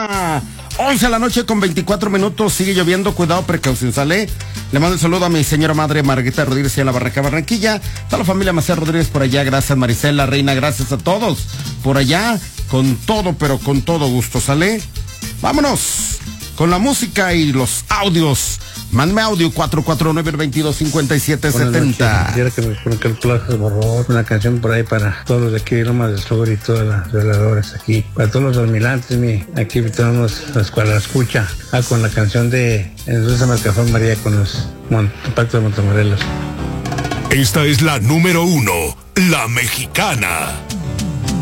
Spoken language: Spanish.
11 de la noche con 24 minutos, sigue lloviendo, cuidado, precaución, ¿sale? Le mando un saludo a mi señora madre Margarita Rodríguez y a la Barranca, Barranquilla, toda la familia Macías Rodríguez por allá, gracias Marisela, Reina, gracias a todos, por allá, con todo, pero con todo gusto, ¿sale? Vámonos con la música y los audios. Mándame audio 449-225770. Quisiera que me pongan el plazo de borrón, una canción por ahí para todos los de aquí de Lomas del Sur y todas las veladoras aquí. Para todos los dormilantes, aquí tenemos la escuela escucha. Con la canción de Dulce Marcafón María con los Pacto de Montemorelos. Esta es la número 1, La Mexicana.